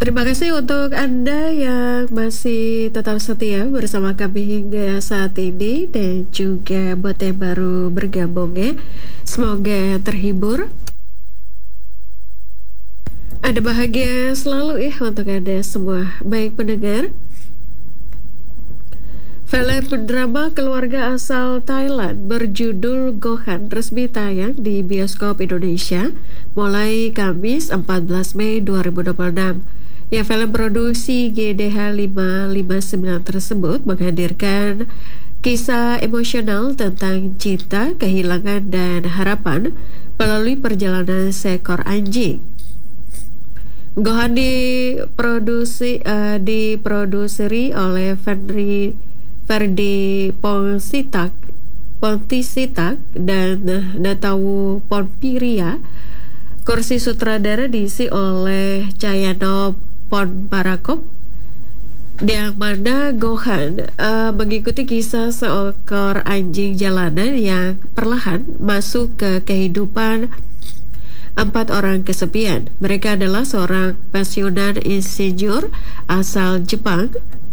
Terima kasih untuk Anda yang masih tetap setia bersama kami hingga saat ini dan juga buat yang baru bergabung ya. Semoga terhibur. Ada bahagia selalu ya untuk Anda semua. Baik pendengar, film drama keluarga asal Thailand berjudul Gohan resmi tayang di bioskop Indonesia mulai Kamis 14 Mei 2026. Ya, film produksi GDH 559 tersebut menghadirkan kisah emosional tentang cinta, kehilangan, dan harapan melalui perjalanan seekor anjing. Gohan diproduseri oleh Ferdi Pontisitak dan Natau Ponpiria. Kursi sutradara diisi oleh Cayano Ponparakop, yang mana Gohan mengikuti kisah seekor anjing jalanan yang perlahan masuk ke kehidupan 4 orang kesepian. Mereka adalah seorang pensiunan insinyur asal Jepang,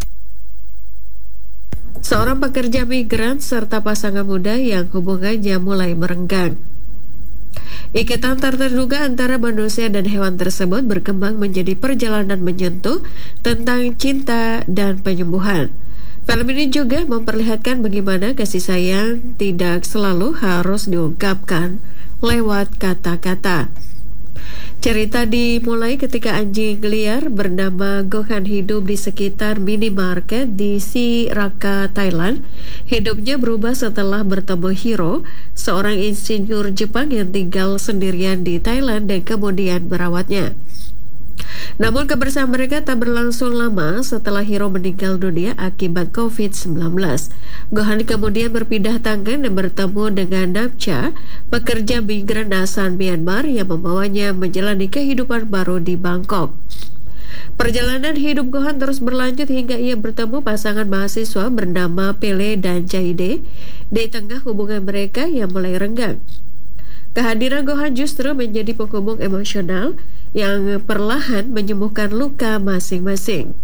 seorang pekerja migran, serta pasangan muda yang hubungannya mulai merenggang. Ikatan tak terduga antara manusia dan hewan tersebut berkembang menjadi perjalanan menyentuh tentang cinta dan penyembuhan. Film ini juga memperlihatkan bagaimana kasih sayang tidak selalu harus diungkapkan lewat kata-kata. Cerita dimulai ketika anjing liar bernama Gohan hidup di sekitar minimarket di Siraka, Thailand. Hidupnya berubah setelah bertemu Hiro, seorang insinyur Jepang yang tinggal sendirian di Thailand dan kemudian merawatnya. Namun kebersamaan mereka tak berlangsung lama setelah Hiro meninggal dunia akibat COVID-19. Gohan kemudian berpindah tangan dan bertemu dengan Namcha, pekerja migran asal Myanmar yang membawanya menjalani kehidupan baru di Bangkok. Perjalanan hidup Gohan terus berlanjut hingga ia bertemu pasangan mahasiswa bernama Pele dan Jaide di tengah hubungan mereka yang mulai renggang. Kehadiran Gohan justru menjadi penghubung emosional yang perlahan menyembuhkan luka masing-masing.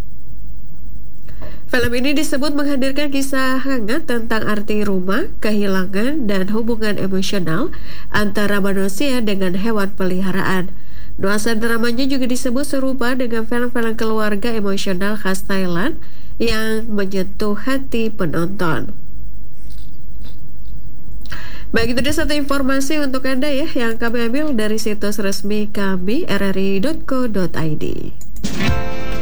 Film ini disebut menghadirkan kisah hangat tentang arti rumah, kehilangan, dan hubungan emosional antara manusia dengan hewan peliharaan. Nuansa dramanya juga disebut serupa dengan film-film keluarga emosional khas Thailand yang menyentuh hati penonton. Baik, itu dia satu informasi untuk Anda ya yang kami ambil dari situs resmi kami rri.co.id.